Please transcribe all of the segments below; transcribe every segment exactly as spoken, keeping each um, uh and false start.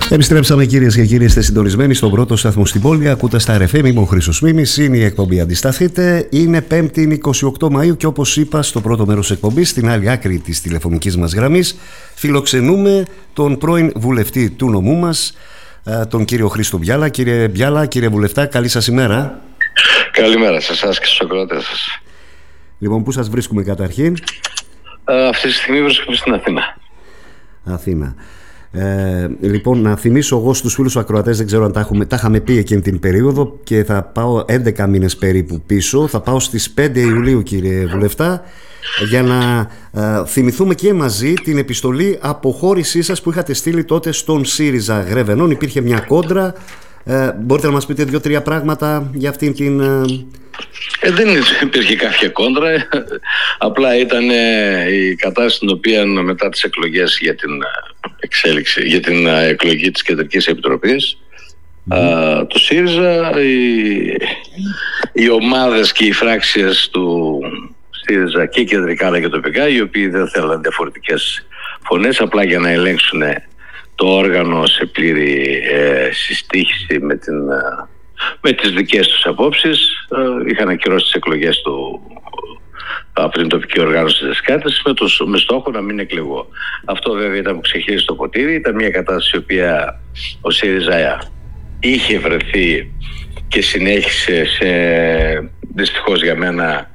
Επιστρέψαμε, κυρίες και κύριοι, είστε συντονισμένοι στον πρώτο σταθμό στην πόλη. Ακούτε στα αρ εφ εμ, είμαι ο Χρήστος Μίμης. Είναι η εκπομπή Αντισταθείτε. Είναι Πέμπτη, είκοσι οκτώ Μαΐου και όπως είπα στο πρώτο μέρος της εκπομπής, στην άλλη άκρη της τηλεφωνικής μας γραμμής, φιλοξενούμε τον πρώην βουλευτή του νομού μας, τον κύριο Χρήστο Μπιάλα. Κύριε Μπιάλα, κύριε Βουλευτά, καλή σας ημέρα. Καλημέρα σε εσάς και στους ακροατές σας. Λοιπόν, πού σας βρίσκουμε καταρχήν? Ε, αυτή τη στιγμή βρίσκομαι στην Αθήνα. Αθήνα. Ε, λοιπόν, να θυμίσω εγώ στους φίλους ακροατές, δεν ξέρω αν τα, έχουμε, τα είχαμε πει εκείνη την περίοδο, και θα πάω έντεκα μήνες περίπου πίσω. Θα πάω στις πέντε Ιουλίου, κύριε Βουλευτά, για να ε, θυμηθούμε και μαζί την επιστολή αποχώρησής σας που είχατε στείλει τότε στον ΣΥΡΙΖΑ Γρεβενών. Υπήρχε μια κόντρα. Ε, μπορείτε να μας πείτε δύο-τρία πράγματα για αυτήν την... Ε... Ε, δεν υπήρχε κάποια κόντρα. Απλά ήταν ε, η κατάσταση στην οποία μετά τις εκλογές για την εξέλιξη, για την εκλογή της Κεντρικής Επιτροπής mm. α, του ΣΥΡΙΖΑ, οι, οι ομάδες και οι φράξεις του ΣΥΡΙΖΑ και κεντρικά αλλά και τοπικά, οι οποίοι δεν θέλαν διαφορετικές φωνές, απλά για να ελέγξουν το όργανο σε πλήρη ε, συστήχηση με, την, με τις δικές τους απόψεις, ε, είχαν ακυρώσει τις εκλογές του από την τοπική οργάνωση της Δεσπότης με, με στόχο να μην εκλεγώ. Αυτό βέβαια ήταν που ξεχύλισε το ποτήρι. Ήταν μια κατάσταση η οποία ο ΣΥΡΙΖΑ είχε βρεθεί και συνέχισε σε, δυστυχώς για μένα,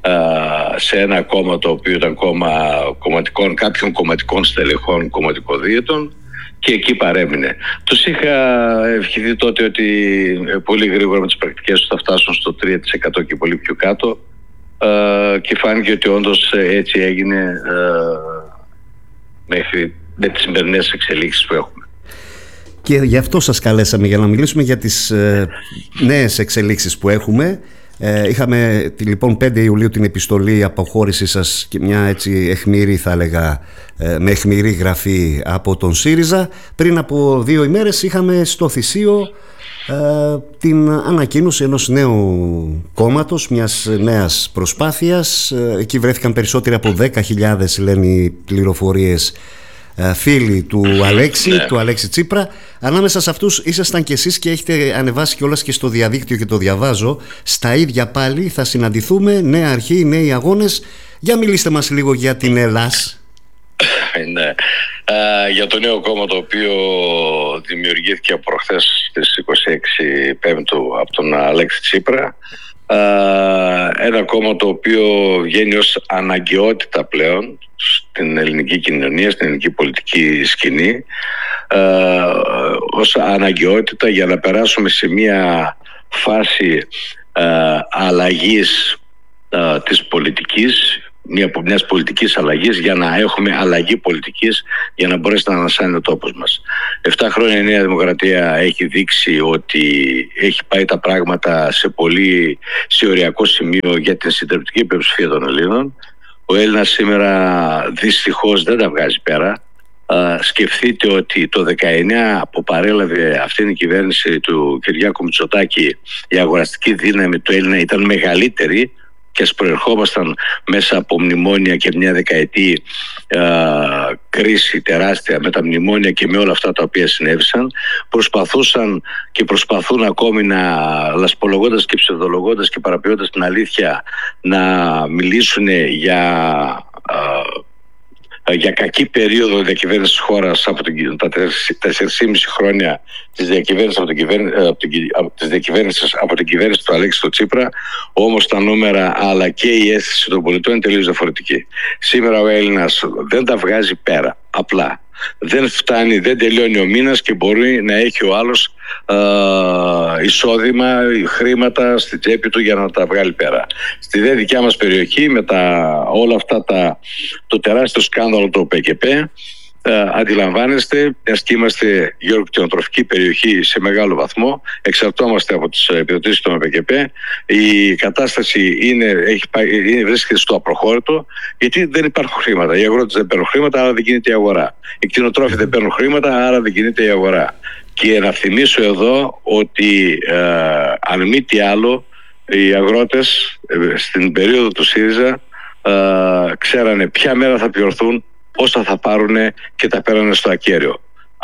σε ένα κόμμα το οποίο ήταν κόμμα κομματικών, κάποιων κομματικών στελεχών κομματικοδίαιτων, και εκεί παρέμεινε. Τους είχα ευχηθεί τότε ότι πολύ γρήγορα με τις πρακτικές τους θα φτάσουν στο τρία τοις εκατό και πολύ πιο κάτω, uh, και φάνηκε ότι όντως έτσι έγινε uh, μέχρι με τις σημερινές εξελίξεις που έχουμε. Και γι' αυτό σας καλέσαμε, για να μιλήσουμε για τις ε, νέες εξελίξεις που έχουμε. Ε, είχαμε λοιπόν πέντε Ιουλίου την επιστολή αποχώρησή σας και μια έτσι αιχμηρή, θα έλεγα, ε, με αιχμηρή γραφή από τον ΣΥΡΙΖΑ. Πριν από δύο ημέρες είχαμε στο Θησίο ε, την ανακοίνωση ενός νέου κόμματος, μιας νέας προσπάθειας. Ε, εκεί βρέθηκαν περισσότεροι από δέκα χιλιάδες, λένε οι πληροφορίες, φίλοι του Αλέξη, ναι. του Αλέξη Τσίπρα. Ανάμεσα σε αυτούς ήσασταν και εσείς και έχετε ανεβάσει κιόλας και στο διαδίκτυο, και το διαβάζω. Στα ίδια πάλι θα συναντηθούμε, νέα αρχή, νέοι αγώνες. Για μιλήστε μας λίγο για την Ελλάς. Ναι. Α, για το νέο κόμμα το οποίο δημιουργήθηκε από προχθές στις είκοσι έξι Πέμπτου από τον Αλέξη Τσίπρα. Uh, ένα κόμμα το οποίο βγαίνει ως αναγκαιότητα πλέον στην ελληνική κοινωνία, στην ελληνική πολιτική σκηνή, uh, ως αναγκαιότητα για να περάσουμε σε μια φάση uh, αλλαγής uh, της πολιτικής, μια, μιας πολιτικής αλλαγής, για να έχουμε αλλαγή πολιτικής, για να μπορέσει να ανασάνει ο τόπος μας. Εφτά χρόνια η Νέα Δημοκρατία έχει δείξει ότι έχει πάει τα πράγματα σε πολύ σε οριακό σημείο για την συντριπτική πλειοψηφία των Ελλήνων. Ο Έλληνας σήμερα δυστυχώς δεν τα βγάζει πέρα. Uh, σκεφτείτε ότι το δεκαεννιά που παρέλαβε αυτήν η κυβέρνηση του Κυριάκου Μητσοτάκη, η αγοραστική δύναμη του Έλληνα ήταν μεγαλύτερη, και ας προερχόμασταν μέσα από μνημόνια και μια δεκαετή uh, κρίση τεράστια με τα μνημόνια και με όλα αυτά τα οποία συνέβησαν. Προσπαθούσαν και προσπαθούν ακόμη, να λασπολογώντας και ψευδολογώντας και παραποιώντας την αλήθεια, να μιλήσουν για uh, για κακή περίοδο διακυβέρνησης της χώρας από την, τα τέσσερα και μισό χρόνια της διακυβέρνησης από, από, από, της διακυβέρνησης από την κυβέρνηση του Αλέξη του Τσίπρα. Όμως τα νούμερα αλλά και η αίσθηση των πολιτών είναι τελείως διαφορετική. Σήμερα ο Έλληνας δεν τα βγάζει πέρα. Απλά δεν φτάνει, δεν τελειώνει ο μήνας και μπορεί να έχει ο άλλος ε, εισόδημα, χρήματα στη τσέπη του για να τα βγάλει πέρα. Στη δε δικιά μας περιοχή, με τα, όλα αυτά τα, το τεράστιο σκάνδαλο του ΠΚΠ, ε, αντιλαμβάνεστε, μιας και είμαστε γεωργοκτηνοτροφική περιοχή σε μεγάλο βαθμό, εξαρτώμαστε από τις επιδοτήσεις των ΠΚΠ, η κατάσταση είναι, έχει, είναι, βρίσκεται στο απροχώρητο, γιατί δεν υπάρχουν χρήματα. Οι αγρότες δεν παίρνουν χρήματα, άρα δεν γίνεται η αγορά. Οι κτηνοτρόφοι δεν παίρνουν χρήματα, άρα δεν γίνεται η αγορά. Και να θυμίσω εδώ ότι ε, αν μη τι άλλο, οι αγρότες ε, στην περίοδο του ΣΥΡΙΖΑ ε, ξέρανε ποια μέρα θα πληρωθούν, πόσα θα πάρουν και τα πέρανε στο ακέραιο.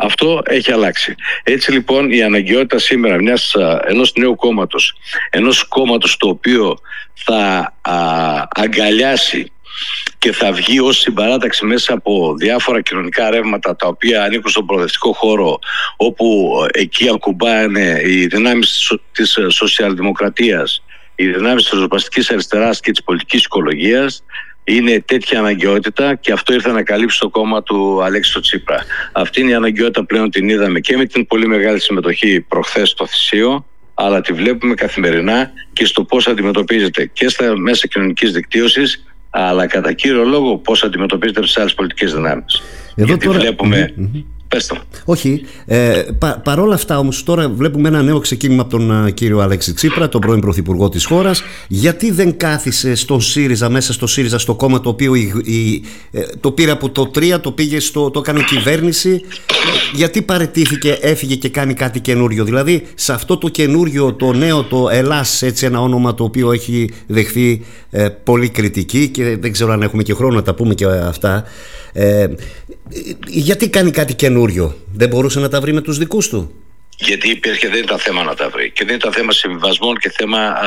Αυτό έχει αλλάξει. Έτσι λοιπόν η αναγκαιότητα σήμερα μιας, ενός νέου κόμματος, ενός κόμματος το οποίο θα α, αγκαλιάσει και θα βγει ως συμπαράταξη μέσα από διάφορα κοινωνικά ρεύματα τα οποία ανήκουν στον προοδευτικό χώρο, όπου εκεί ακουμπάνε οι δυνάμεις της σοσιαλδημοκρατίας, οι δυνάμεις της ριζοσπαστικής αριστεράς και της πολιτικής οικολογίας, είναι τέτοια αναγκαιότητα και αυτό ήρθε να καλύψει το κόμμα του Αλέξη Τσίπρα. Αυτή είναι η αναγκαιότητα, πλέον την είδαμε και με την πολύ μεγάλη συμμετοχή προχθές στο Θησίο, αλλά τη βλέπουμε καθημερινά και στο πώς αντιμετωπίζεται και στα μέσα κοινωνικής δικτύωσης, αλλά κατά κύριο λόγο πώς αντιμετωπίζεται από τις άλλες πολιτικές δυνάμεις. Εδώ Γιατί τώρα... βλέπουμε... Mm-hmm. Πες το. Όχι, ε, πα, παρόλα αυτά όμως τώρα βλέπουμε ένα νέο ξεκίνημα από τον uh, κύριο Αλέξη Τσίπρα, τον πρώην πρωθυπουργό της χώρας. Γιατί δεν κάθισε στον ΣΥΡΙΖΑ, μέσα στο ΣΥΡΙΖΑ, στο κόμμα το οποίο η, η, ε, το πήρε από το τρία, το πήγε στο, το έκανε κυβέρνηση, γιατί παραιτήθηκε, έφυγε και κάνει κάτι καινούριο? Δηλαδή σε αυτό το καινούριο, το νέο, το Ελλάς, έτσι ένα όνομα το οποίο έχει δεχθεί ε, πολύ κριτική και δεν ξέρω αν έχουμε και χρόνο να τα πούμε και αυτά. Ε, γιατί κάνει κάτι καινούριο? Δεν μπορούσε να τα βρει με τους δικούς του? Γιατί υπήρχε, δεν ήταν θέμα να τα βρει και δεν ήταν θέμα συμβιβασμών και θέμα α,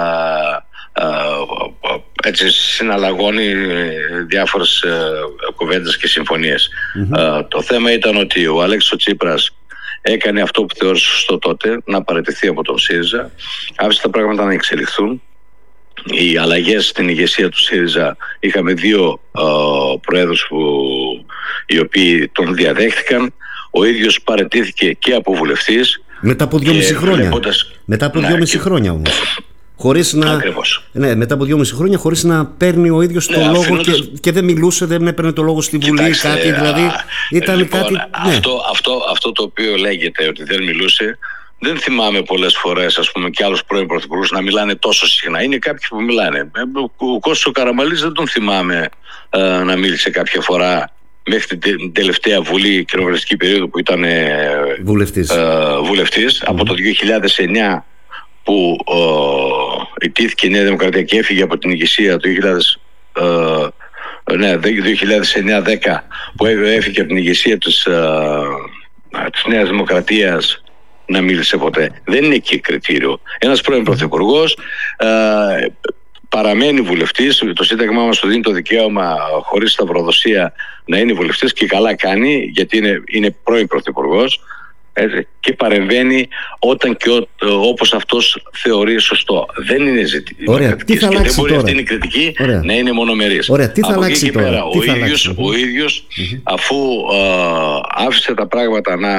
α, έτσι, συναλλαγών ή διάφορες α, κουβέντες και συμφωνίες. Mm-hmm. Α, το θέμα ήταν ότι ο Αλέξης ο Τσίπρας έκανε αυτό που θεώρησε σωστό τότε, να παραιτηθεί από τον ΣΥΡΙΖΑ, άφησε τα πράγματα να εξελιχθούν. Οι αλλαγές στην ηγεσία του ΣΥΡΙΖΑ, είχαμε δύο uh, προέδρους που, οι οποίοι τον διαδέχτηκαν. Ο ίδιος παραιτήθηκε και από βουλευτής. Μετά από δυόμιση χρόνια. Βλέποντας... Μετά από ναι, δυόμιση και... χρόνια όμως. Χωρίς να... Ακριβώς. Ναι, μετά από δυόμιση χρόνια, χωρίς να παίρνει ο ίδιος το ναι, λόγο αφήνοντας... και, και δεν μιλούσε, δεν έπαιρνε το λόγο στη Βουλή. Κοιτάξτε, κάτι, δηλαδή α, ήταν λοιπόν, κάτι. Αυτό, ναι. αυτό, αυτό το οποίο λέγεται ότι δεν μιλούσε. Δεν θυμάμαι πολλές φορές, ας πούμε, και άλλους πρώην πρωθυπουργούς να μιλάνε τόσο συχνά. Είναι κάποιοι που μιλάνε. Ο Κώστας ο Καραμανλής δεν τον θυμάμαι ε, να μίλησε κάποια φορά μέχρι την τελευταία Βουλή κοινοβουλευτική περίοδο που ήταν ε, βουλευτής. Ε, βουλευτής. Mm-hmm. Από το δύο χιλιάδες εννιά που ε, ιτήθηκε η Νέα Δημοκρατία και έφυγε από την ηγεσία το δύο χιλιάδες, ε, ναι, δύο χιλιάδες εννιά δέκα που έφυγε από την ηγεσία της, ε, της Νέας Δημοκρατίας, να μίλησε ποτέ. Δεν είναι εκεί κριτήριο. Ένας πρώην πρωθυπουργός ε, παραμένει βουλευτής. Το Σύνταγμά μας του δίνει το δικαίωμα χωρίς σταυροδοσία να είναι βουλευτής και καλά κάνει, γιατί είναι, είναι πρώην πρωθυπουργός, έτσι, και παρεμβαίνει όταν και ό, όπως αυτός θεωρεί σωστό. Δεν είναι ζητήμα. Τι θα αλλάξει δεν μπορεί τώρα? αυτή η κριτική Ωραία. να είναι μονομερής. Ωραία. Τι θα Από αλλάξει εκεί τώρα? πέρα, Τι ο, θα ίδιος, αλλάξει? ο ίδιος mm-hmm. αφού ε, άφησε τα πράγματα να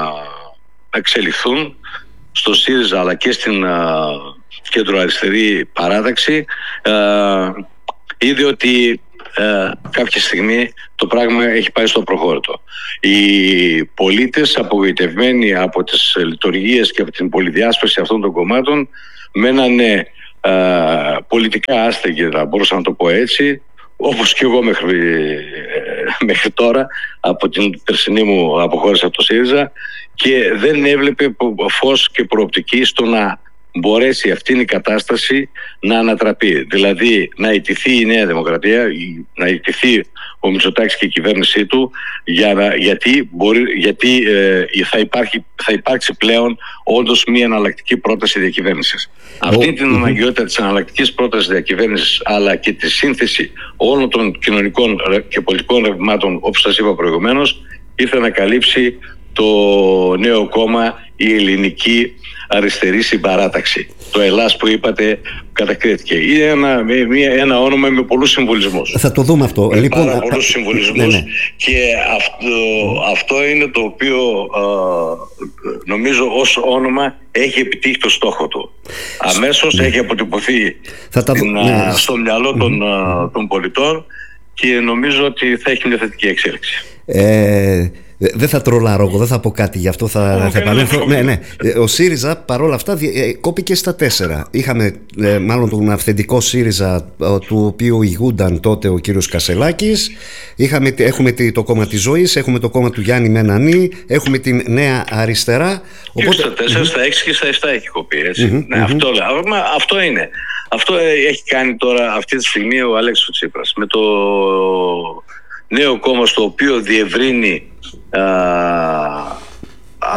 εξελιχθούν στο ΣΥΡΙΖΑ αλλά και στην uh, κεντροαριστερή παράταξη, uh, είδε ότι uh, κάποια στιγμή το πράγμα έχει πάει στο προχώρητο. Οι πολίτες, απογοητευμένοι από τις λειτουργίες και από την πολυδιάσπαση αυτών των κομμάτων, μένανε uh, πολιτικά άστεγοι, θα μπορούσα να το πω έτσι, όπως και εγώ μέχρι, μέχρι τώρα, από την περσινή μου αποχώρηση από το ΣΥΡΙΖΑ, και δεν έβλεπε φως και προοπτική στο να μπορέσει αυτή η κατάσταση να ανατραπεί. Δηλαδή να ιτηθεί η Νέα Δημοκρατία, να ιτηθεί ο Μητσοτάκης και η κυβέρνησή του, για να, γιατί, μπορεί, γιατί ε, θα, υπάρχει, θα υπάρξει πλέον όντως μια εναλλακτική πρόταση διακυβέρνησης. Oh. Αυτή την αναγκαιότητα της εναλλακτικής πρότασης διακυβέρνησης, αλλά και τη σύνθεση όλων των κοινωνικών και πολιτικών ρευμάτων, όπως σας είπα προηγουμένως, ήρθε να καλύψει το νέο κόμμα, η ελληνική αριστερή συμπαράταξη. Το Ελλάς που είπατε κατακρίθηκε. Είναι ένα, μια, ένα όνομα με πολλούς συμβολισμούς. Θα το δούμε αυτό. Με λοιπόν, πάρα πολλούς συμβολισμούς. Ναι, ναι. Και αυτό, αυτό είναι το οποίο α, νομίζω ως όνομα έχει επιτύχει το στόχο του. Αμέσως ναι. έχει αποτυπωθεί θα τα... την, ναι. στο μυαλό των, mm-hmm. των πολιτών και νομίζω ότι θα έχει μια θετική εξέλιξη. Ε... Δεν θα τρολάρω εγώ, δεν θα πω κάτι γι' αυτό, θα, θα επανέλθω. Ναι, ναι. Ο ΣΥΡΙΖΑ παρόλα αυτά κόπηκε στα τέσσερα. Είχαμε ε, μάλλον τον αυθεντικό ΣΥΡΙΖΑ, του οποίου ηγούνταν τότε ο κύριος Κασσελάκης. Είχαμε, έχουμε το κόμμα της Ζωής, έχουμε το κόμμα του Γιάννη Μενανή, έχουμε την Νέα Αριστερά. Οπότε... Και στα τέσσερα, στα έξι και στα επτά έχει κοπεί, έτσι. Mm-hmm, ναι, mm-hmm. Αυτό, αυτό είναι. Αυτό έχει κάνει τώρα αυτή τη στιγμή ο Αλέξης ο Τσίπρας. Με το νέο κόμμα στο οποίο διευρύνει Uh,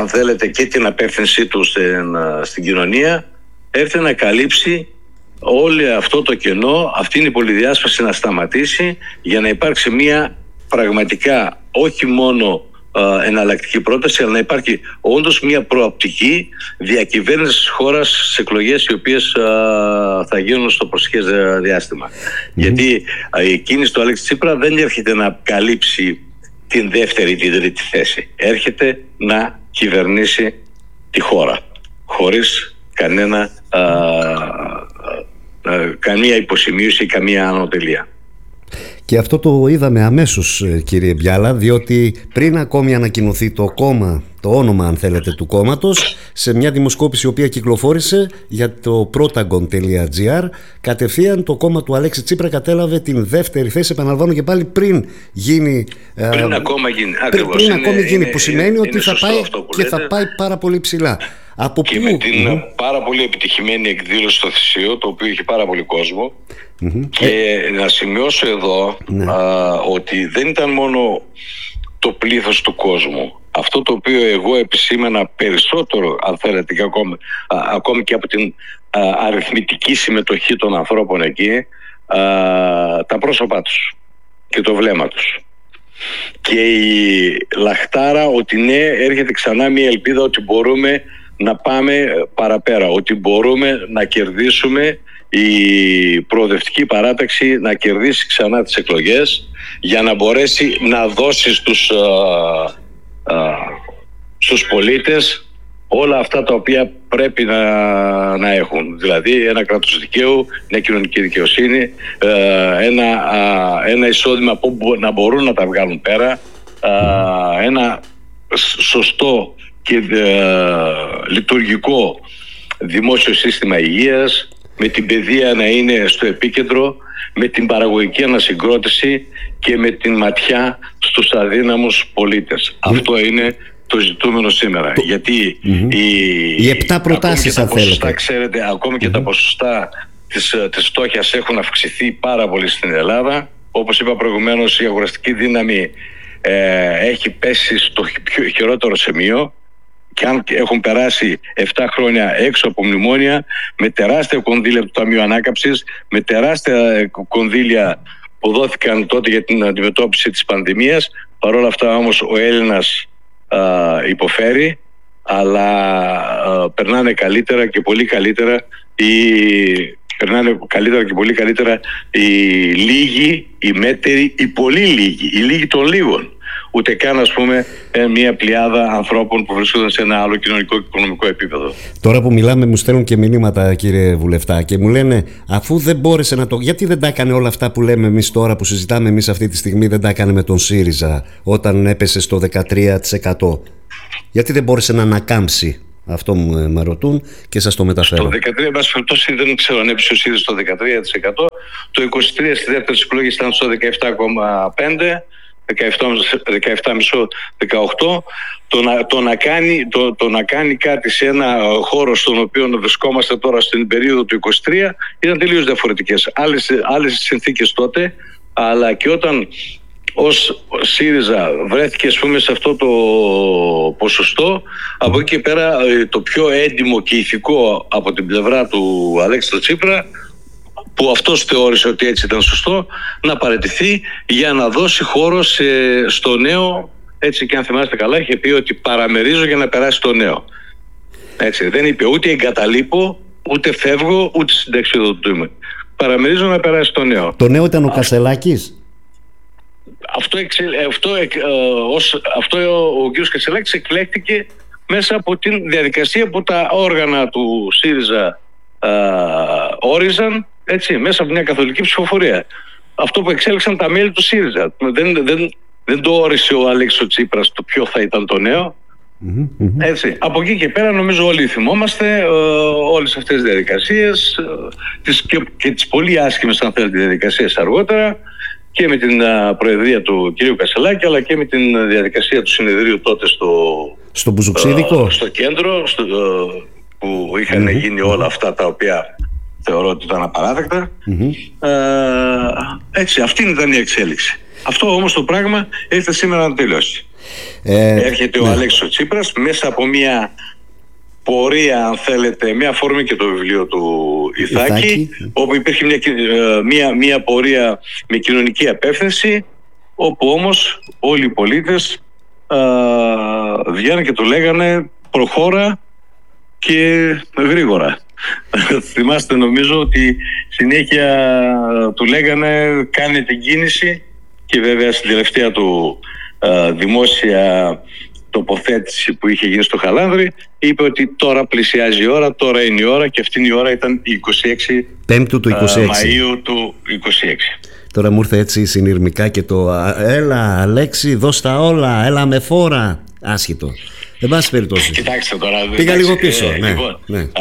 αν θέλετε, και την απεύθυνσή του στην, στην κοινωνία, έρθει να καλύψει όλο αυτό το κενό, αυτή είναι η πολυδιάσπαση να σταματήσει, για να υπάρξει μια πραγματικά όχι μόνο ε, εναλλακτική πρόταση, αλλά να υπάρχει όντως μια προοπτική διακυβέρνηση της χώρας στις εκλογές οι οποίες ε, θα γίνουν στο προσεχές διάστημα. Mm-hmm. Γιατί ε, η κίνηση του Αλέξη Τσίπρα δεν έρχεται να καλύψει την δεύτερη ή την τρίτη θέση. Έρχεται να κυβερνήσει τη χώρα χωρίς κανένα α, α, α, καμία υποσημείωση, καμία ανωτελεία. Και αυτό το είδαμε αμέσως, κύριε Μπιάλα, διότι πριν ακόμη ανακοινωθεί το κόμμα, το όνομα αν θέλετε του κόμματος, σε μια δημοσκόπηση η οποία κυκλοφόρησε για το protagon τελεία τζι άρ, κατευθείαν το κόμμα του Αλέξη Τσίπρα κατέλαβε την δεύτερη θέση, επαναλαμβάνω και πάλι, πριν γίνει πριν α, ακόμα γίνει, πριν, πριν είναι, ακόμη γίνει είναι, που σημαίνει είναι, ότι είναι θα πάει και λέτε. θα πάει πάρα πολύ ψηλά. Από και πού? με την mm-hmm. πάρα πολύ επιτυχημένη εκδήλωση στο Θησίο, το οποίο είχε πάρα πολύ κόσμο. Mm-hmm. Και ε... να σημειώσω εδώ ναι. α, ότι δεν ήταν μόνο το πλήθος του κόσμου. Αυτό το οποίο εγώ επισήμενα περισσότερο, αν θέλετε, και ακόμη, α, ακόμη και από την α, αριθμητική συμμετοχή των ανθρώπων εκεί, α, τα πρόσωπά τους και το βλέμμα τους. Και η λαχτάρα ότι ναι, έρχεται ξανά μια ελπίδα ότι μπορούμε να πάμε παραπέρα, ότι μπορούμε να κερδίσουμε, η προοδευτική παράταξη να κερδίσει ξανά τις εκλογές, για να μπορέσει να δώσει στους, α, α, στους πολίτες όλα αυτά τα οποία πρέπει να, να έχουν. Δηλαδή ένα κράτος δικαίου, μια κοινωνική δικαιοσύνη, ένα, α, ένα εισόδημα που να μπορούν να τα βγάλουν πέρα, α, ένα σωστό και α, λειτουργικό δημόσιο σύστημα υγείας, με την παιδεία να είναι στο επίκεντρο, με την παραγωγική ανασυγκρότηση και με την ματιά στους αδύναμους πολίτες. Mm. Αυτό είναι το ζητούμενο σήμερα. Το... Γιατί mm-hmm. οι, οι επτά προτάσεις, αν θέλετε. Ξέρετε, ακόμη και mm-hmm. τα ποσοστά της, της φτώχειας έχουν αυξηθεί πάρα πολύ στην Ελλάδα. Όπως είπα προηγουμένως, η αγοραστική δύναμη ε, έχει πέσει στο πιο χειρότερο σημείο. Και αν έχουν περάσει επτά χρόνια έξω από μνημόνια, με τεράστια κονδύλια του Ταμείου Ανάκαμψης, με τεράστια κονδύλια που δόθηκαν τότε για την αντιμετώπιση της πανδημίας, παρόλα αυτά όμως ο Έλληνας α, υποφέρει, αλλά α, περνάνε καλύτερα και πολύ καλύτερα οι, περνάνε καλύτερα και πολύ καλύτερα οι λίγοι, οι μέτεροι, οι πολύ λίγοι, οι λίγοι των λίγων. Ούτε καν, ας πούμε, μια πλειάδα ανθρώπων που βρίσκονται σε ένα άλλο κοινωνικό και οικονομικό επίπεδο. Τώρα που μιλάμε, μου στέλνουν και μηνύματα, κύριε Βουλευτά, και μου λένε, αφού δεν μπόρεσε να το. Γιατί δεν τα έκανε όλα αυτά που λέμε εμείς τώρα, που συζητάμε εμείς αυτή τη στιγμή, δεν τα έκανε με τον ΣΥΡΙΖΑ όταν έπεσε στο δεκατρία τοις εκατό? Γιατί δεν μπόρεσε να ανακάμψει? Αυτό μου με ρωτούν και σας το μεταφέρω. Το δεκατρία τοις εκατό, δεν ξέρω αν έπεσε ο ΣΥΡΙΖΑ στο δεκατρία τοις εκατό. Το είκοσι τρία τοις εκατό στη δεύτερη εκλογή ήταν στο δεκαεπτά κόμμα πέντε τοις εκατό. δεκαεπτά κόμμα πέντε δεκαοκτώ. Το να, το, να κάνει, το, το να κάνει κάτι σε ένα χώρο στον οποίο βρισκόμαστε τώρα στην περίοδο του είκοσι τρία ήταν τελείως διαφορετικές. Άλλες, άλλες συνθήκες τότε, αλλά και όταν ως ΣΥΡΙΖΑ βρέθηκε, ας πούμε, σε αυτό το ποσοστό, από εκεί και πέρα το πιο έντιμο και ηθικό από την πλευρά του Αλέξη Τσίπρα, που αυτός θεώρησε ότι έτσι ήταν σωστό, να παραιτηθεί για να δώσει χώρο σε, στο νέο. Έτσι, και αν θυμάστε καλά, είχε πει ότι παραμερίζω για να περάσει το νέο. Έτσι, δεν είπε ούτε εγκαταλείπω, ούτε φεύγω, ούτε συνταξιοδοτούμε. Παραμερίζω να περάσει το νέο. Το νέο ήταν ο Κασελάκης. Αυτό, εξε, αυτό, ε, ως, αυτό ο κ. Κασελάκης εκλέχτηκε μέσα από τη διαδικασία που τα όργανα του ΣΥΡΙΖΑ ε, όριζαν, έτσι, μέσα από μια καθολική ψηφοφορία. Αυτό που εξέλιξαν τα μέλη του ΣΥΡΙΖΑ. Δεν, δεν, δεν το όρισε ο Αλέξης Τσίπρας το ποιο θα ήταν το νέο. Mm-hmm, mm-hmm. Έτσι. Από εκεί και πέρα νομίζω όλοι θυμόμαστε ε, όλες αυτές τις διαδικασίες ε, τις, και, και τις πολύ άσχημες, αν θέλετε, διαδικασίες αργότερα, και με την uh, προεδρία του κ. Κασελάκη, αλλά και με την διαδικασία του συνεδρίου τότε στο, στο Μπουζουξίδικο, uh, στο κέντρο, στο, uh, που είχαν mm-hmm. γίνει όλα αυτά τα οποία θεωρώ ότι ήταν απαράδεκτα. Mm-hmm. Uh, έτσι, αυτή ήταν η εξέλιξη. Αυτό όμως το πράγμα έρχεται σήμερα να τελειώσει. Ε, Έρχεται ναι. ο Αλέξης Τσίπρας μέσα από μια πορεία, αν θέλετε, μια αφορμή και το βιβλίο του Ιθάκη, Ιθάκη. όπου υπήρχε μια, μια, μια πορεία με κοινωνική απεύθυνση, όπου όμως όλοι οι πολίτες βγαίνουν και του λέγανε προχώρα και γρήγορα. Θυμάστε, νομίζω ότι συνέχεια του λέγανε κάνε την κίνηση, και βέβαια στην τελευταία του α, δημόσια τοποθέτηση που είχε γίνει στο Χαλάνδρη είπε ότι τώρα πλησιάζει η ώρα, τώρα είναι η ώρα, και αυτή η ώρα ήταν η είκοσι έξι Πέμπτου του είκοσι έξι. Μαΐου του είκοσι έξι. Τώρα μου ήρθε έτσι συνειρμικά και το έλα Αλέξη δώσ' τα όλα, έλα με φόρα, άσχετο. Δεν πάση περιπτώσει. Κοιτάξτε τώρα. Πήγα εντάξει, λίγο πίσω. Ε, ναι, λοιπόν, ναι. Α,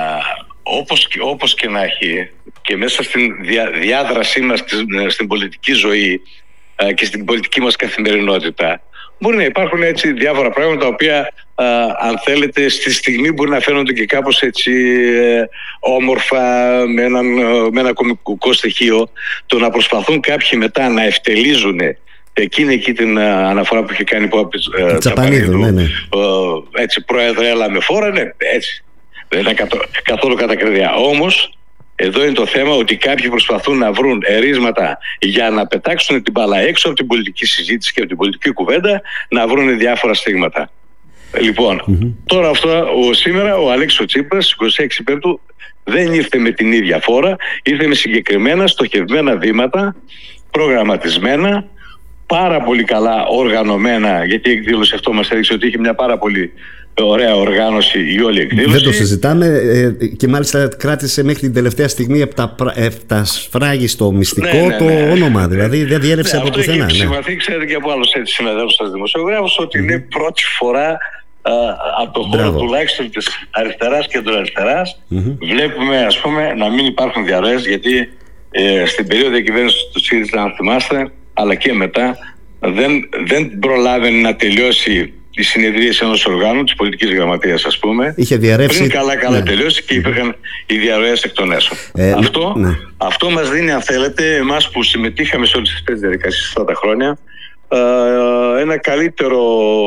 όπως, όπως και να έχει, και μέσα στην διά, διάδρασή μας στην πολιτική ζωή α, και στην πολιτική μας καθημερινότητα, μπορεί να υπάρχουν έτσι διάφορα πράγματα τα οποία α, αν θέλετε στη στιγμή μπορεί να φαίνονται και κάπως έτσι ε, όμορφα με, έναν, με ένα κωμικό στοιχείο. Το να προσπαθούν κάποιοι μετά να ευτελίζουν εκείνη εκεί την αναφορά που είχε κάνει από ε, Τσαπανίδου, ναι, ναι. Ε, έτσι πρόεδρε έλα με φόρα, ναι, έτσι δεν είναι καθόλου κατακριδία. Όμως εδώ είναι το θέμα ότι κάποιοι προσπαθούν να βρουν ερίσματα για να πετάξουν την μπάλα έξω από την πολιτική συζήτηση και από την πολιτική κουβέντα, να βρουν διάφορα στίγματα. Λοιπόν, mm-hmm. τώρα αυτό, ο, σήμερα ο Αλέξης Τσίπρας, είκοσι έξι Πέμπτου, δεν ήρθε με την ίδια φόρα, ήρθε με συγκεκριμένα στοχευμένα βήματα, προγραμματισμένα, πάρα πολύ καλά οργανωμένα, γιατί η εκδήλωση αυτό μας έδειξε ότι είχε μια πάρα πολύ ωραία οργάνωση η όλη εκδήλωση. Δεν το συζητάμε, ε, και μάλιστα κράτησε μέχρι την τελευταία στιγμή επτασφράγιστο μυστικό ναι, ναι, το ναι. όνομα, δηλαδή δεν διέρευσε ναι, από πουθενά. Αυτό έχει επισημαθεί, ναι. ξέρετε και από άλλους έτσι συναδέλφους σας δημοσιογράφους, ότι mm-hmm. είναι πρώτη φορά α, από το χώρο τουλάχιστον της αριστεράς και του αριστεράς mm-hmm. βλέπουμε, ας πούμε, να μην υπάρχουν διαρροές, γιατί ε, στην περίοδο διακυβέρνησης του ΣΥΡΙΖΑ, αν θυμάστε, αλλά και μετά, δεν, δεν προλάβαινε να τελειώσει η συνεδρίαση ενός οργάνου, της πολιτικής γραμματείας, ας πούμε. Είχε διαρρεύσει. Πριν καλά καλά ναι. τελειώσει και υπήρχαν οι διαρροές εκ των έσω. Ε, αυτό, ναι. αυτό μας δίνει, αν θέλετε, εμάς που συμμετείχαμε σε όλες αυτές τις διαδικασίες αυτά τα χρόνια, ένα καλύτερο,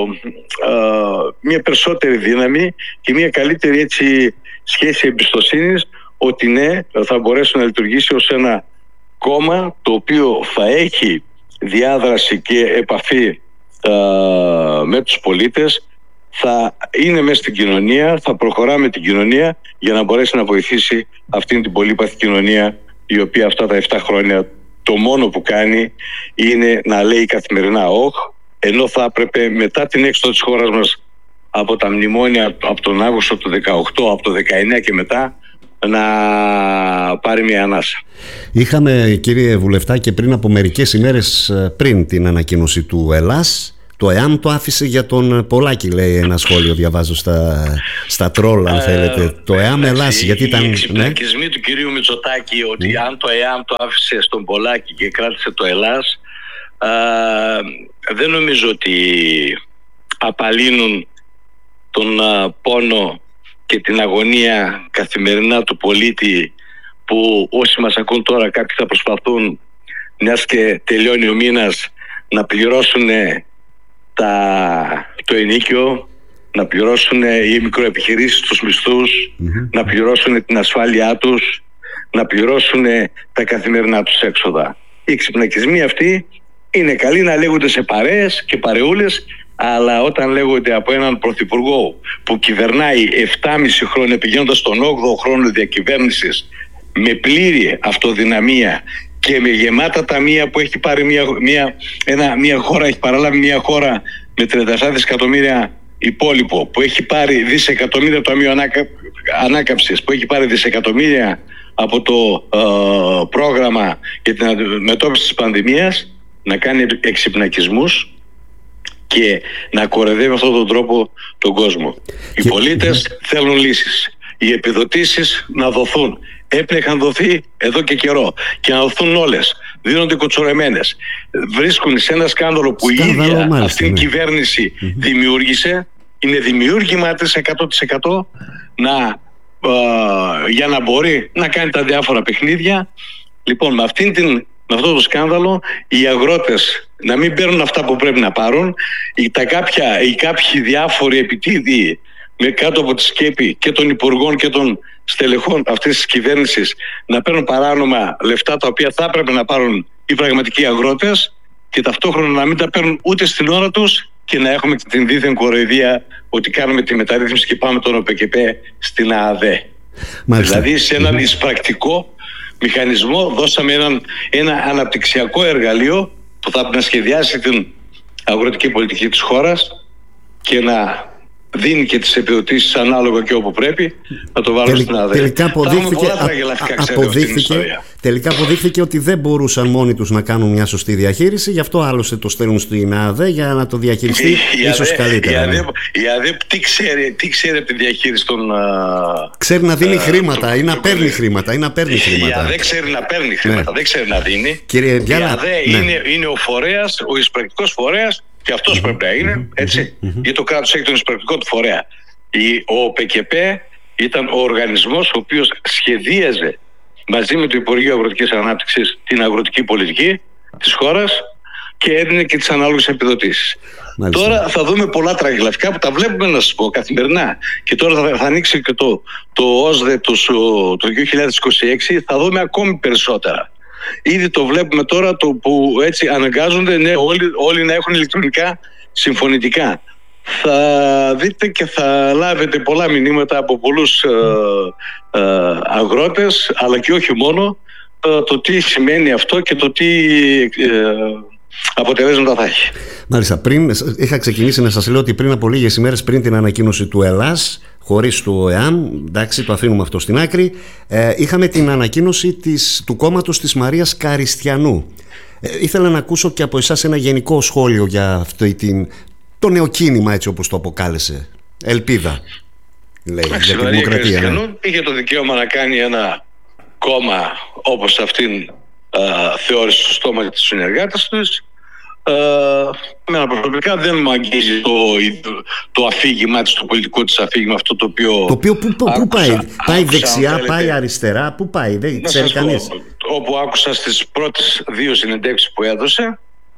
μια περισσότερη δύναμη και μια καλύτερη έτσι, σχέση εμπιστοσύνης ότι ναι, θα μπορέσει να λειτουργήσει ως ένα κόμμα το οποίο θα έχει διάδραση και επαφή Uh, με τους πολίτες, θα είναι μέσα στην κοινωνία, θα προχωρά με την κοινωνία για να μπορέσει να βοηθήσει αυτήν την πολύπαθη κοινωνία, η οποία αυτά τα επτά χρόνια το μόνο που κάνει είναι να λέει καθημερινά όχ, ενώ θα έπρεπε μετά την έξοδο της χώρας μας από τα μνημόνια από τον Αύγουστο του δεκαοκτώ, από το δεκαεννιά και μετά, να πάρει μια ανάσα. Είχαμε, κύριε Βουλευτά, και πριν από μερικές ημέρες πριν την ανακοίνωση του Ελλάς, το ΕΑΜ το άφησε για τον Πολάκη, λέει ένα σχόλιο, διαβάζω στα, στα τρόλ, αν θέλετε. Ε, το ΕΑΜ Ελλάς, γιατί ήταν... Οι εξυπνακισμοί ναι? του κυρίου Μητσοτάκη ότι mm. αν το ΕΑΜ το άφησε στον Πολάκη και κράτησε το Ελλάς, α, δεν νομίζω ότι απαλύνουν τον α, πόνο και την αγωνία καθημερινά του πολίτη, που όσοι μας ακούν τώρα κάποιοι θα προσπαθούν, μιας και τελειώνει ο μήνας, να πληρώσουν τα, το ενοίκιο, να πληρώσουν οι μικροεπιχειρήσεις τους μισθούς, mm-hmm. να πληρώσουν την ασφάλειά τους, να πληρώσουν τα καθημερινά τους έξοδα. Οι εξυπνακισμοί αυτοί είναι καλοί να λέγονται σε παρέες και παρεούλες, αλλά όταν λέγονται από έναν πρωθυπουργό που κυβερνάει επτάμισι χρόνια, πηγαίνοντας στον όγδοο χρόνο διακυβέρνησης, με πλήρη αυτοδυναμία και με γεμάτα ταμεία, που έχει πάρει μια, μια, ένα, μια χώρα, έχει παραλάβει μια χώρα με τριάντα επτά δισεκατομμύρια υπόλοιπο, που έχει πάρει δισεκατομμύρια το Ταμείο Ανάκα, Ανάκαμψης, που έχει πάρει δισεκατομμύρια από το ε, πρόγραμμα για την αντιμετώπιση της πανδημίας, να κάνει εξυπνακισμούς και να κορεδεύει με αυτόν τον τρόπο τον κόσμο. Οι πολίτες θέλουν λύσεις. Οι επιδοτήσεις να δοθούν. Έπρεπε είχαν δοθεί εδώ και καιρό. Και να δοθούν όλες. Δίνονται κοτσορεμένες. Βρίσκουν σε ένα σκάνδαλο που σκάνδαλο, η ίδια μάλιστα, αυτήν την ναι. κυβέρνηση mm-hmm. δημιούργησε. Είναι δημιούργημα της εκατό τοις εκατό να, ε, για να μπορεί να κάνει τα διάφορα παιχνίδια. Λοιπόν, με αυτήν την, με με αυτό το σκάνδαλο οι αγρότες να μην παίρνουν αυτά που πρέπει να πάρουν, οι, τα κάποια, οι κάποιοι διάφοροι επιτίδιοι με κάτω από τη σκέπη και των υπουργών και των στελεχών αυτής της κυβέρνησης να παίρνουν παράνομα λεφτά τα οποία θα έπρεπε να πάρουν οι πραγματικοί αγρότες και ταυτόχρονα να μην τα παίρνουν ούτε στην ώρα τους και να έχουμε την δίθεν κοροϊδία ότι κάνουμε τη μεταρρύθμιση και πάμε τον ΟΠΚΠ στην ΑΑΔΕ. Μάλιστα. Δηλαδή σε έναν εισπρακτικό μηχανισμό δώσαμε έναν, ένα αναπτυξιακό εργαλείο που θα να σχεδιάσει την αγροτική πολιτική της χώρας και να δίνει και τις επιδοτήσεις ανάλογα και όπου πρέπει να το βάλουμε στην ΑΔΕ. Τελικά αποδείχθηκε, α, αποδείχθηκε, τελικά αποδείχθηκε ότι δεν μπορούσαν μόνοι τους να κάνουν μια σωστή διαχείριση, γι' αυτό άλλωστε το στέλνουν στην ΑΔΕ για να το διαχειριστεί η, ίσως η καλύτερα. Η ΑΔΕ, η ΑΔΕ τι ξέρει, τι ξέρει από τη διαχείριση των... Ξέρει να δίνει α, χρήματα το, ή να το, παίρνει το, χρήματα ή να παίρνει χρήματα. Η ΑΔΕ ξέρει να παίρνει χρήματα, ναι. δεν ξέρει να δίνει. Κύριε Βιάλα, η ΑΔΕ ναι. είναι, είναι ο φορέας, ο εισπρακτικός φορέας. Και αυτός mm-hmm. πρέπει να είναι, mm-hmm. έτσι. Mm-hmm. Γιατί το κράτος έχει τον εισπρακτικό του φορέα. Η, ο ΟΠΚΠ ήταν ο οργανισμός ο οποίος σχεδίαζε μαζί με το Υπουργείο Αγροτικής Ανάπτυξης την αγροτική πολιτική της χώρας και έδινε και τις ανάλογες επιδοτήσεις. Μάλιστα. Τώρα θα δούμε πολλά τραγελαφικά που τα βλέπουμε, να σας πω, καθημερινά. Και τώρα θα, θα ανοίξει και το, το ΟΣΔΕ το, το δύο χιλιάδες είκοσι έξι, θα δούμε ακόμη περισσότερα. Ήδη το βλέπουμε τώρα το που έτσι αναγκάζονται ναι, όλοι, όλοι να έχουν ηλεκτρονικά συμφωνητικά. Θα δείτε και θα λάβετε πολλά μηνύματα από πολλούς ε, ε, αγρότες, αλλά και όχι μόνο, ε, το τι σημαίνει αυτό και το τι ε, αποτελέσματα θα έχει. Μάλιστα, πριν είχα ξεκινήσει να σας λέω ότι πριν από λίγες ημέρες πριν την ανακοίνωση του Ελλάς, χωρίς το ΕΑΜ, εντάξει, το αφήνουμε αυτό στην άκρη, ε, είχαμε την ανακοίνωση της, του κόμματος της Μαρίας Καριστιανού. Ε, ήθελα να ακούσω και από εσάς ένα γενικό σχόλιο για αυτό την, το νεοκίνημα, έτσι όπως το αποκάλεσε. Ελπίδα, λέει, Άξι, για τη δημοκρατία. Καριστιανού ναι. είχε το δικαίωμα να κάνει ένα κόμμα όπως αυτήν α, θεώρησε στο στόμα της συνεργάτες της. Uh, εμένα προσωπικά δεν μου αγγίζει το, το αφήγημά της, το πολιτικό της αφήγημα, αυτό το οποίο το οποίο που, που, άκουσα, που πάει, άκουσα, πάει δεξιά, θέλετε, πάει αριστερά, που πάει, δεν ξέρει κανείς. Όπου άκουσα στις πρώτες δύο συνεντεύξεις που έδωσε,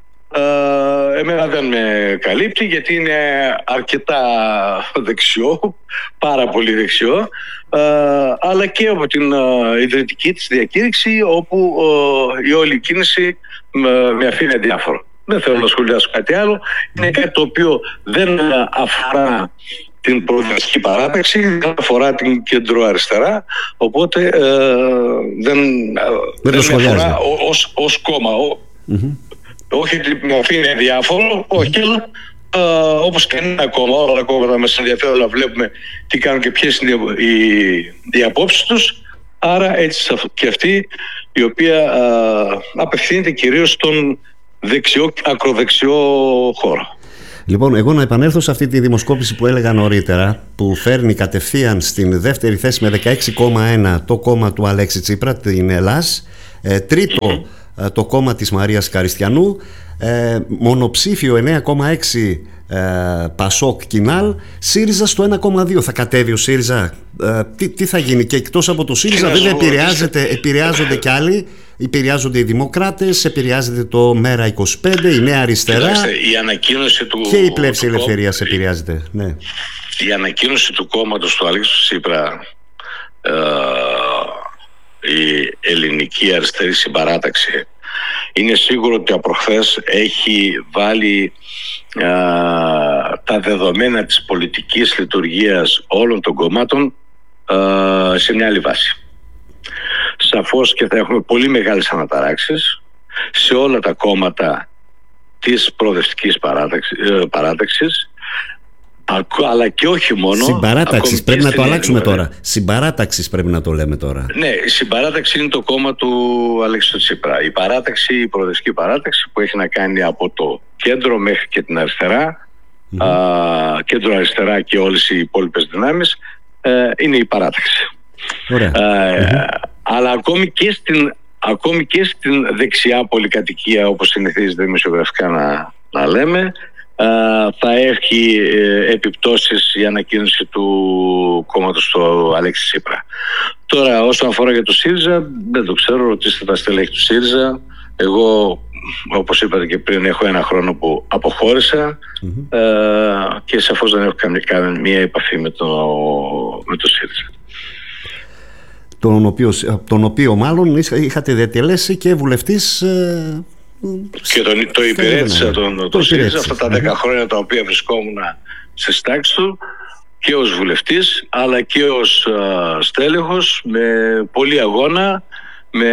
uh, εμένα δεν με καλύπτει γιατί είναι αρκετά δεξιό, πάρα πολύ δεξιό, uh, αλλά και από την uh, ιδρυτική της διακήρυξη, όπου uh, η όλη κίνηση uh, με αφήνει αδιάφορο. Δεν θέλω να σχολιάσω κάτι άλλο. Είναι κάτι το οποίο δεν αφορά την προοδευτική παράταξη, δεν αφορά την κεντροαριστερά, οπότε ε, δεν, δεν, δεν με αφορά ως, ως κόμμα. Mm-hmm. Όχι ότι με αφήνει διάφορο, όχι, αλλά ε, όπως κανένα κόμμα, όλα τα κόμματα μας ενδιαφέρουν να βλέπουμε τι κάνουν και ποιες είναι οι, οι απόψεις τους. Άρα έτσι και αυτή η οποία ε, απευθύνεται κυρίως στον δεξιό, ακροδεξιό χώρο. Λοιπόν, εγώ να επανέλθω σε αυτή τη δημοσκόπηση που έλεγα νωρίτερα, που φέρνει κατευθείαν στην δεύτερη θέση με δεκαέξι κόμμα ένα το κόμμα του Αλέξη Τσίπρα, την Ελλάς, ε, τρίτο ε, το κόμμα της Μαρίας Καριστιανού, ε, μονοψήφιο εννέα κόμμα έξι ε, Πασόκ Κινάλ, ΣΥΡΙΖΑ στο ένα κόμμα δύο. Θα κατέβει ο ΣΥΡΙΖΑ, ε, τι, τι θα γίνει? Και εκτός από το ΣΥΡΙΖΑ βέβαια επηρεάζεται, επηρεάζονται κι άλλοι. Επηρεάζονται οι Δημοκράτες, επηρεάζεται το ΜΕΡΑ είκοσι πέντε, η Νέα Αριστερά. Κοιτάξτε, η ανακοίνωση του, και η Πλεύση Ελευθερίας κόμμα... επηρεάζεται. Ναι. Η ανακοίνωση του κόμματος του Αλέξη Τσίπρα, ε, η Ελληνική Αριστερή Συμπαράταξη, είναι σίγουρο ότι από χθες έχει βάλει ε, τα δεδομένα της πολιτικής λειτουργίας όλων των κομμάτων ε, σε μια άλλη βάση. Σαφώς και θα έχουμε πολύ μεγάλες αναταράξεις σε όλα τα κόμματα της προοδευτικής παράταξης, παράταξης, αλλά και όχι μόνο. Συμπαράταξης, πρέπει να το αλλάξουμε τώρα. Συμπαράταξης πρέπει να το λέμε τώρα. Ναι, η συμπαράταξη είναι το κόμμα του Αλέξη Τσίπρα. Η παράταξη, η προοδευτική παράταξη που έχει να κάνει από το κέντρο μέχρι και την αριστερά, mm-hmm. α, κέντρο αριστερά και όλες οι υπόλοιπες δυνάμεις, ε, είναι η παράταξη. Ωραία. Ε, mm-hmm. Αλλά ακόμη και στην, ακόμη και στην δεξιά πολυκατοικία, όπως συνηθίζεται δημοσιογραφικά να, να λέμε, α, θα έχει ε, επιπτώσεις η ανακοίνωση του κόμματος του Αλέξη Τσίπρα. Τώρα όσον αφορά για το ΣΥΡΙΖΑ, δεν το ξέρω, ρωτήστε τα στελέχη του ΣΥΡΙΖΑ, Εγώ, όπως είπατε και πριν, έχω ένα χρόνο που αποχώρησα mm-hmm. ε, και σαφώς δεν έχω καμία επαφή με το, με το ΣΥΡΙΖΑ. Τον οποίο, τον οποίο μάλλον είχατε διατελέσει και βουλευτής ε, και τον, το υπηρέτησα τον, το, το ΣΥΡΙΖΑ αυτά τα δέκα χρόνια τα οποία βρισκόμουν στις τάξεις του και ως βουλευτής αλλά και ως α, στέλεχος, με πολύ αγώνα, με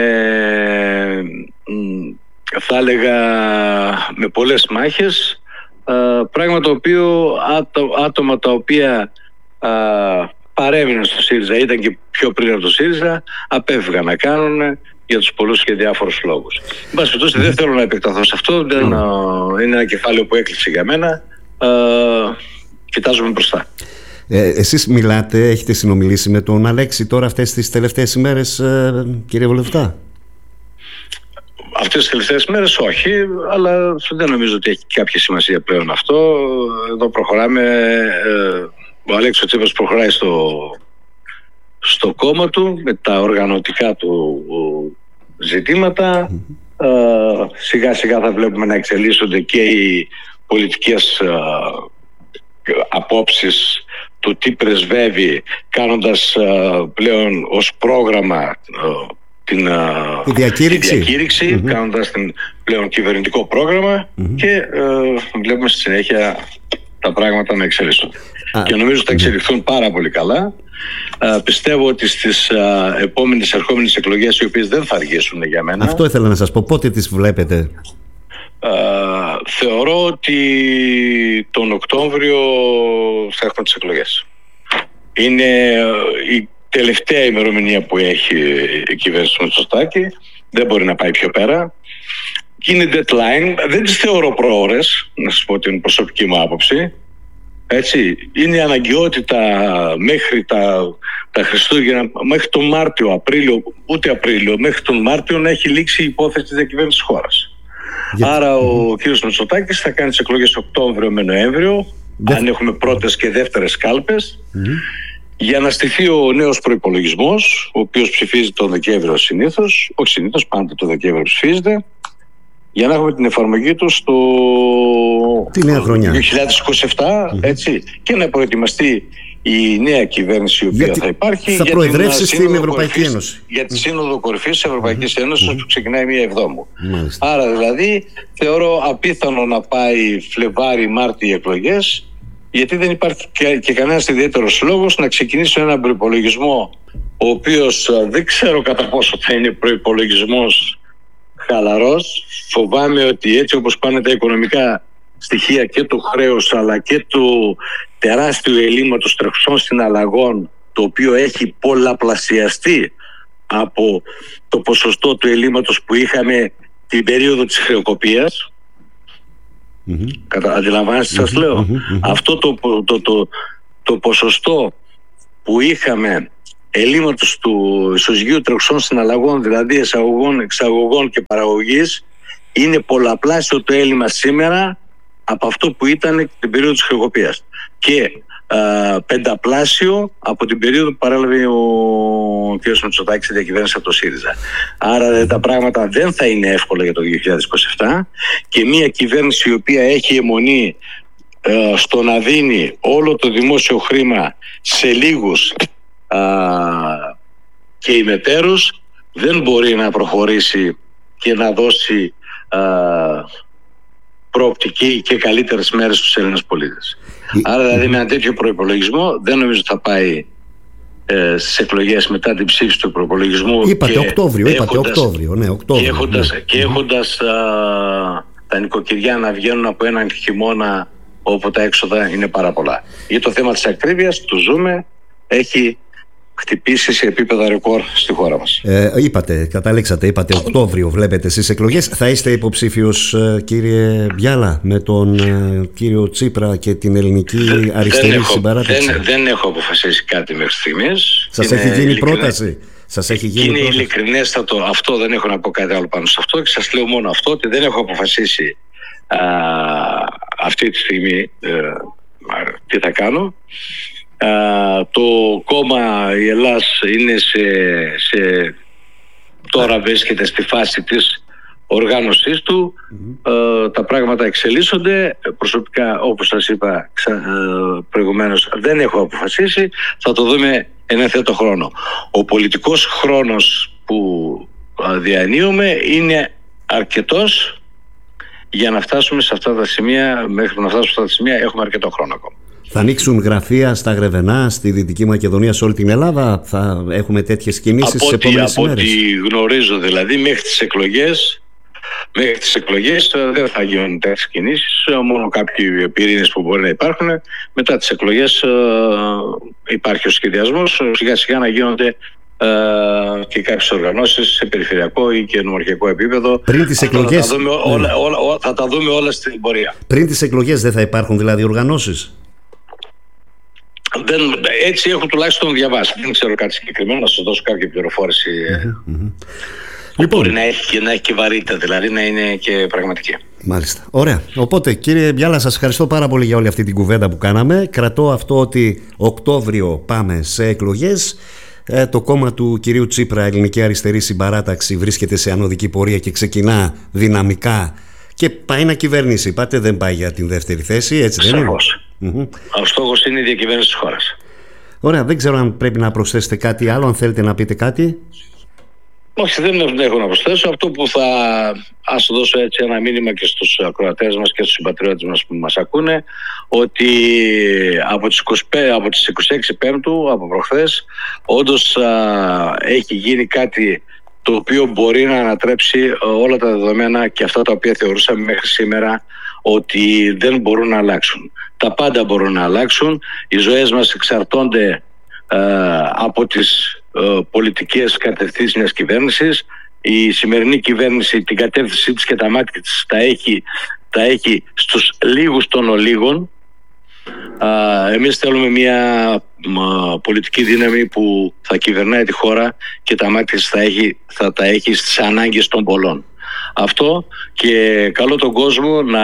θα έλεγα με πολλές μάχες, α, πράγμα το οποίο άτο, άτομα τα οποία α, παρέμειναν στο ΣΥΡΙΖΑ, ήταν και πιο πριν από το ΣΥΡΙΖΑ, απέφυγαν να κάνουν για τους πολλούς και διάφορους λόγους. Εν πάση περιπτώσει, δεν θέλω να επεκταθώ σε αυτό, δεν, mm. είναι ένα κεφάλαιο που έκλεισε για μένα. Ε, κοιτάζομαι μπροστά. Ε, εσείς μιλάτε, έχετε συνομιλήσει με τον Αλέξη τώρα αυτές τις τελευταίες ημέρες, ε, κύριε Βουλευτά? Αυτές τις τελευταίες μέρες όχι, αλλά δεν νομίζω ότι έχει κάποια σημασία πλέον αυτό. Εδώ προχωράμε, ε, ο Αλέξης Τσίπρας προχωράει στο, στο κόμμα του με τα οργανωτικά του ζητήματα. Mm-hmm. Ε, σιγά σιγά θα βλέπουμε να εξελίσσονται και οι πολιτικές ε, απόψεις του τι πρεσβεύει, κάνοντας ε, πλέον ως πρόγραμμα ε, την, η διακήρυξη, τη διακήρυξη mm-hmm. κάνοντας την πλέον κυβερνητικό πρόγραμμα mm-hmm. και ε, βλέπουμε στη συνέχεια τα πράγματα να εξελίσσονται. Ah. Και νομίζω ότι θα εξελιχθούν πάρα πολύ καλά. Uh, πιστεύω ότι στις uh, επόμενες ερχόμενες εκλογές, οι οποίες δεν θα αργήσουν για μένα. Αυτό ήθελα να σας πω. Πότε τις βλέπετε? Uh, θεωρώ ότι τον Οκτώβριο θα έχουμε τις εκλογές. Είναι uh, η τελευταία ημερομηνία που έχει η κυβέρνηση του Μητσοτάκη. Δεν μπορεί να πάει πιο πέρα. Είναι deadline. Δεν τις θεωρώ προώρες, να σας πω την προσωπική μου άποψη. Έτσι, είναι η αναγκαιότητα μέχρι τα, τα Χριστούγεννα, μέχρι τον Μάρτιο, Απρίλιο, ούτε Απρίλιο, μέχρι τον Μάρτιο να έχει λήξει η υπόθεση της διακυβέρνησης της χώρας. Γιατί... Άρα ο κ. Μητσοτάκης θα κάνει τις εκλογές Οκτώβριο με Νοέμβριο, Δεν... αν έχουμε πρώτες και δεύτερες κάλπες, mm-hmm. για να στηθεί ο νέος προϋπολογισμός, ο οποίος ψηφίζει τον Δεκέμβριο συνήθως, όχι συνήθως, πάντα τον Δεκέμβριο ψηφίζεται, για να έχουμε την εφαρμογή του στο δύο χιλιάδες είκοσι επτά, mm-hmm. έτσι, και να προετοιμαστεί η νέα κυβέρνηση η οποία γιατί θα υπάρχει θα για προεδρεύσει την στην Ευρωπαϊκή κορυφής, Ένωση. Για τη Σύνοδο Κορυφής της Ευρωπαϊκής mm-hmm. Ένωσης mm-hmm. που ξεκινάει μία Εβδόμου. Mm-hmm. Άρα δηλαδή θεωρώ απίθανο να πάει Φλεβάρι-Μάρτι οι εκλογές, γιατί δεν υπάρχει και, και κανένας ιδιαίτερος λόγος να ξεκινήσει έναν προϋπολογισμό ο οποίος δεν ξέρω κατά πόσο θα είναι προϋπολογισμός χαλαρός. Φοβάμαι ότι έτσι όπως πάνε τα οικονομικά στοιχεία και του χρέους αλλά και του τεράστιου ελλείμματος τρεχουσών συναλλαγών, το οποίο έχει πολλαπλασιαστεί από το ποσοστό του ελλείμματος που είχαμε την περίοδο της χρεοκοπίας. Mm-hmm. Κατα... Αντιλαμβάνεστε, mm-hmm. σας λέω. Mm-hmm. Αυτό το, το, το, το ποσοστό που είχαμε ελλείμματος του ισοζυγίου τρεχουσών συναλλαγών, δηλαδή εισαγωγών, εξαγωγών και παραγωγής, είναι πολλαπλάσιο το έλλειμμα σήμερα από αυτό που ήταν την περίοδο της χρεοκοπίας και α, πενταπλάσιο από την περίοδο που παρέλαβε ο κ. Μητσοτάκης στη διακυβέρνηση από το ΣΥΡΙΖΑ. Άρα τα πράγματα δεν θα είναι εύκολα για το δύο χιλιάδες είκοσι επτά και μια κυβέρνηση η οποία έχει αιμονή ε, στο να δίνει όλο το δημόσιο χρήμα σε λίγους Uh, και ημετέρους δεν μπορεί να προχωρήσει και να δώσει uh, προοπτική και καλύτερες μέρες στους Έλληνες πολίτες. Mm-hmm. Άρα δηλαδή με ένα τέτοιο προϋπολογισμό δεν νομίζω ότι θα πάει ε, στις εκλογές μετά την ψήφιση του προϋπολογισμού. Είπατε Οκτώβριο, είπατε Οκτώβριο, ναι, Οκτώβριο. Και έχοντας, ναι. και έχοντας uh, τα νοικοκυριά να βγαίνουν από έναν χειμώνα όπου τα έξοδα είναι πάρα πολλά. Για το θέμα της ακρίβειας, το ζούμε, έχει χτυπήσει σε επίπεδα ρεκόρ στη χώρα μας. Ε, είπατε, καταλήξατε, είπατε Οκτώβριο βλέπετε στις εκλογές. Θα είστε υποψήφιος, κύριε Μπιάλα, με τον ε, κύριο Τσίπρα και την ελληνική αριστερή δεν συμπαράταξη? Δεν, δεν έχω αποφασίσει κάτι μέχρι στιγμής. Σας είναι έχει γίνει ειλικρινέ... πρόταση? Σας έχει γίνει είναι πρόταση? ειλικρινέστατο αυτό, δεν έχω να πω κάτι άλλο πάνω σε αυτό και σας λέω μόνο αυτό, ότι δεν έχω αποφασίσει α, αυτή τη στιγμή ε, τι θα κάνω. Uh, το κόμμα η Ελλάς είναι σε, σε, τώρα βρίσκεται στη φάση της οργάνωσής του, mm-hmm. ε, τα πράγματα εξελίσσονται. Προσωπικά, όπως σας είπα ξα, ε, προηγουμένως, δεν έχω αποφασίσει. Θα το δούμε εν ευθέτω χρόνο. Ο πολιτικός χρόνος που ε, διανύουμε είναι αρκετός για να φτάσουμε σε αυτά τα σημεία. Μέχρι να φτάσουμε σε αυτά τα σημεία έχουμε αρκετό χρόνο ακόμα. Θα ανοίξουν γραφεία στα Γρεβενά, στη Δυτική Μακεδονία, σε όλη την Ελλάδα? Θα έχουμε τέτοιες κινήσεις στις επόμενες από ημέρες? Από ό,τι γνωρίζω, δηλαδή, μέχρι τις εκλογές, μέχρι τις εκλογές δεν θα γίνουν τέτοιες κινήσεις, μόνο κάποιοι πυρήνες που μπορεί να υπάρχουν. Μετά τις εκλογές ε, υπάρχει ο σχεδιασμός, σιγά σιγά να γίνονται ε, και κάποιες οργανώσεις σε περιφερειακό ή και νομαρχιακό επίπεδο. Πριν τις εκλογές, θα τα, δούμε όλα, όλα, όλα, θα τα δούμε όλα στην πορεία. Πριν τις εκλογές δεν θα υπάρχουν δηλαδή οργανώσεις? Δεν, έτσι έχω τουλάχιστον διαβάσει. Δεν ξέρω κάτι συγκεκριμένο, να σας δώσω κάποια πληροφόρηση. Mm-hmm, mm-hmm. Λοιπόν, μπορεί να έχει, να έχει και βαρύτητα, δηλαδή να είναι και πραγματική. Μάλιστα. Ωραία. Οπότε, κύριε Μπιάλα, σας ευχαριστώ πάρα πολύ για όλη αυτή την κουβέντα που κάναμε. Κρατώ αυτό ότι Οκτώβριο πάμε σε εκλογές. Ε, το κόμμα του κυρίου Τσίπρα, Ελληνική Αριστερή Συμπαράταξη, βρίσκεται σε ανωδική πορεία και ξεκινά δυναμικά και πάει να κυβερνήσει. Είπατε, δεν πάει για την δεύτερη θέση, έτσι δεν είναι? Mm-hmm. Ο στόχος είναι η διακυβέρνηση της χώρας. Ωραία, δεν ξέρω αν πρέπει να προσθέσετε κάτι άλλο, αν θέλετε να πείτε κάτι. Όχι, δεν έχω να προσθέσω. Αυτό που θα ας δώσω έτσι ένα μήνυμα και στους ακροατές μας και στους συμπατριώτες μας που μας ακούνε, ότι από τις, είκοσι πέντε, από τις είκοσι έξι Πέμπτου, από προχθές, όντως α, έχει γίνει κάτι το οποίο μπορεί να ανατρέψει όλα τα δεδομένα και αυτά τα οποία θεωρούσαμε μέχρι σήμερα ότι δεν μπορούν να αλλάξουν. Τα πάντα μπορούν να αλλάξουν. Οι ζωές μας εξαρτώνται ε, από τις ε, πολιτικές κατευθύνσεις μιας κυβέρνησης. Η σημερινή κυβέρνηση την κατεύθυνσή της και τα μάτια της τα έχει, τα έχει στους λίγους των ολίγων. Ε, εμείς θέλουμε μια ε, πολιτική δύναμη που θα κυβερνάει τη χώρα και τα μάτια της θα, έχει, θα τα έχει στις ανάγκες των πολλών. Αυτό, και καλώ τον κόσμο να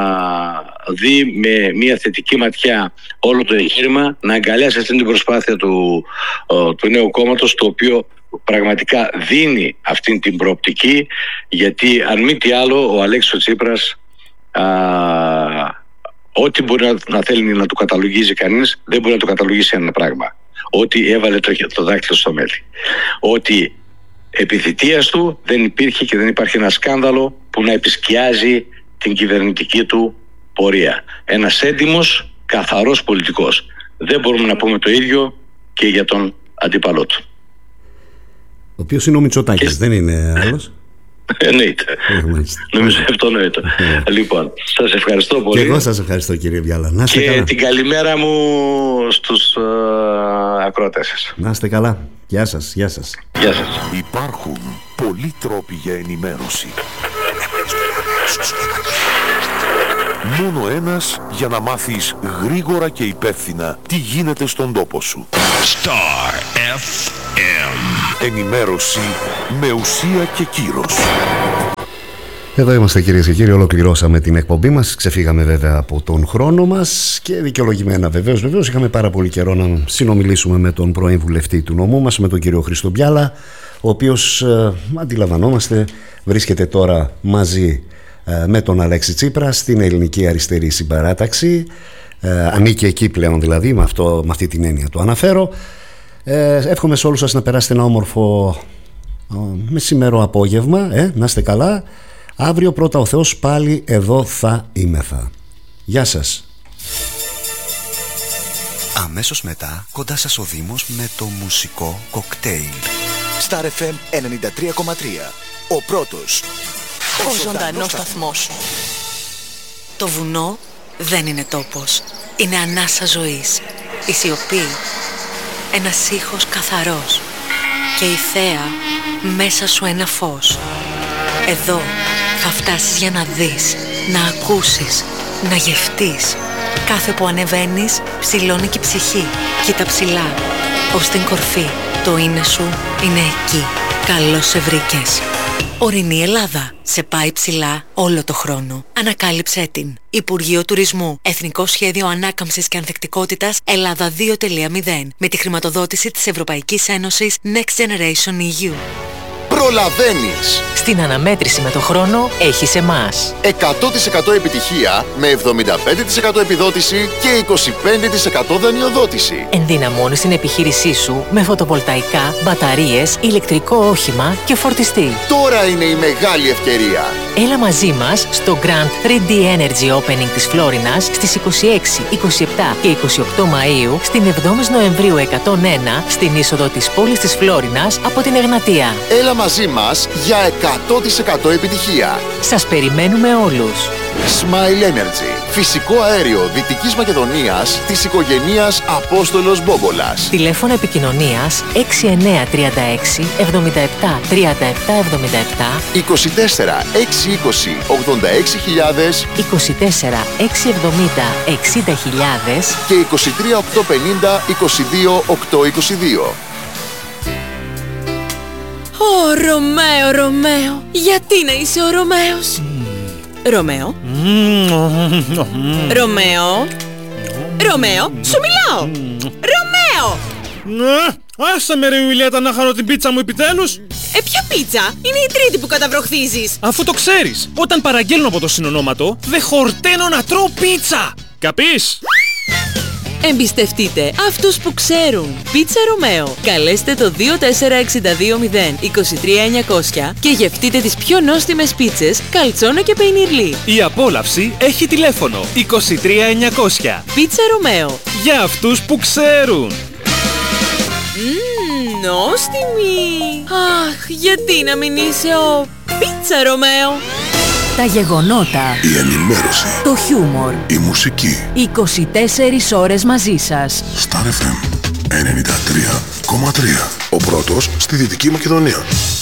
δει με μια θετική ματιά όλο το εγχείρημα, να αγκαλιάσει αυτή την προσπάθεια του, του νέου κόμματος, το οποίο πραγματικά δίνει αυτή την προοπτική, γιατί αν μη τι άλλο ο Αλέξης Τσίπρας α, ό,τι μπορεί να, να θέλει να του καταλογίζει κανείς, δεν μπορεί να του καταλογίσει ένα πράγμα: ότι έβαλε το, το δάχτυλο στο μέλι, ότι επί θητείας του δεν υπήρχε και δεν υπάρχει ένα σκάνδαλο που να επισκιάζει την κυβερνητική του πορεία. Ένας έντιμος, καθαρός πολιτικός. Δεν μπορούμε να πούμε το ίδιο και για τον αντίπαλό του. Ο οποίος είναι ο Μητσοτάκης, και... δεν είναι άλλος? Εννοείται. Νομίζω αυτονόητο. Λοιπόν, σας ευχαριστώ πολύ. Και εγώ σας ευχαριστώ, κύριε Μπιάλα. Να είστε και καλά. Την καλημέρα μου στους uh, ακροατές σας. Να είστε καλά. Γεια σας, γεια σας. Γεια σας. Υπάρχουν πολλοί τρόποι για ενημέρωση. Μόνο ένας για να μάθεις γρήγορα και υπεύθυνα τι γίνεται στον τόπο σου. Star εφ εμ. Ενημέρωση με ουσία και κύρος. Εδώ είμαστε, κυρίες και κύριοι, ολοκληρώσαμε την εκπομπή μας. Ξεφύγαμε βέβαια από τον χρόνο μας και δικαιολογημένα βεβαίως. Βεβαίως είχαμε πάρα πολύ καιρό να συνομιλήσουμε με τον πρώην βουλευτή του νομού μας, με τον κύριο Χρήστο Μπιάλα, ο οποίος ε, αντιλαμβανόμαστε βρίσκεται τώρα μαζί ε, με τον Αλέξη Τσίπρα στην Ελληνική Αριστερή Συμπαράταξη. Ε, ανήκει εκεί πλέον, δηλαδή, με, αυτό, με αυτή την έννοια το αναφέρω. Ε, εύχομαι σε όλους σας να περάσετε ένα όμορφο ε, μεσημερό απόγευμα, ε, να είστε καλά. Αύριο πρώτα ο Θεός πάλι εδώ θα είμεθα. Γεια σας. Αμέσως μετά κοντά σας ο Δήμος με το μουσικό κοκτέιλ. Star εφ εμ ενενήντα τρία κόμμα τρία. Ο πρώτος. Ο ζωντανός σταθμός. Το βουνό δεν είναι τόπος. Είναι ανάσα ζωής. Η σιωπή. Ένας ήχος καθαρός. Και η θέα μέσα σου ένα φως. Εδώ θα φτάσεις για να δεις, να ακούσεις, να γευτείς. Κάθε που ανεβαίνεις ψηλώνει και η ψυχή. Κοίτα ψηλά, ως την κορφή. Το είναι σου είναι εκεί. Καλώς σε βρήκες. Ορεινή Ελλάδα. Σε πάει ψηλά όλο το χρόνο. Ανακάλυψέ την. Υπουργείο Τουρισμού. Εθνικό Σχέδιο Ανάκαμψης και Ανθεκτικότητας Ελλάδα δύο κόμμα μηδέν. Με τη χρηματοδότηση της Ευρωπαϊκής Ένωσης Next Generation ι γιου. προλαβαίνεις. Στην αναμέτρηση με το χρόνο έχεις εμάς. εκατό τοις εκατό επιτυχία με εβδομήντα πέντε τοις εκατό επιδότηση και είκοσι πέντε τοις εκατό δανειοδότηση. Ενδυναμώνεις την επιχείρησή σου με φωτοβολταϊκά, μπαταρίες, ηλεκτρικό όχημα και φορτιστή. Τώρα είναι η μεγάλη ευκαιρία. Έλα μαζί μας στο Grand θρι ντι Energy Opening της Φλόρινας στις είκοσι έξι, είκοσι επτά και είκοσι οκτώ Μαΐου, στην εβδόμη Νοεμβρίου εκατόν ένα, στην είσοδο της πόλης της Φλόρινας από την Εγνατία. Έλα μαζί μας για εκατό τοις εκατό επιτυχία. Σας περιμένουμε όλους. Smile Energy. Φυσικό αέριο Δυτικής Μακεδονίας της οικογενείας Απόστολος Μπόμπολας. Τηλέφωνο επικοινωνίας έξι εννιά τρία έξι εβδομήντα επτά τριάντα επτά εβδομήντα επτά, είκοσι τέσσερα έξι είκοσι ογδόντα έξι χιλιάδες, είκοσι τέσσερα έξι εβδομήντα εξήντα χιλιάδες και είκοσι τρία οκτακόσια πενήντα είκοσι δύο οκτακόσια είκοσι δύο. Ω, Ρωμαίο, Ρωμαίο, γιατί να είσαι ο Ρωμαίος? Ρωμαίο. Ρωμαίο. Ρωμαίο, σου μιλάω. Ρωμαίο. Άσε με ρε Ιουλιέτα να χάνω την πίτσα μου επιτέλους. Ε, ποια πίτσα? Είναι η τρίτη που καταβροχθίζεις. Αφού το ξέρεις, όταν παραγγέλνω από το συνονόματο, δεν χορταίνω να τρώω πίτσα. Καπείς? Εμπιστευτείτε αυτούς που ξέρουν. Πίτσα Ρωμαίο. Καλέστε το δύο τέσσερα έξι δύο μηδέν είκοσι τρία εννιακόσια και γευτείτε τις πιο νόστιμες πίτσες, καλτσόνα και πεϊνιρλί. Η απόλαυση έχει τηλέφωνο είκοσι τρία εννιακόσια. Πίτσα Ρωμαίο. Για αυτούς που ξέρουν. Μμμ, νόστιμη. Αχ, γιατί να μην είσαι ο Πίτσα Ρωμαίο? Τα γεγονότα, Η ενημέρωση, το χιούμορ, η μουσική. είκοσι τέσσερις ώρες μαζί σας. Star εφ εμ ενενήντα τρία κόμμα τρία. Ο πρώτος στη Δυτική Μακεδονία.